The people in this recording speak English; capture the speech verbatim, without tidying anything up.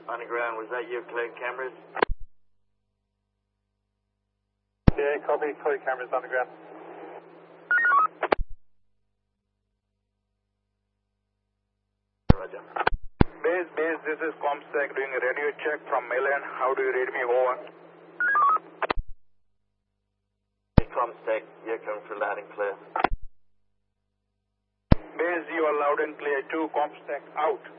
Underground, was that you cleared cameras? Yeah, copy, clear cameras underground. Roger. Base, base, this is Comsec doing a radio check from mainland. How do you read me? Over. Comsec, you're coming through loud and clear. Base, you are loud and clear. two Comsec out.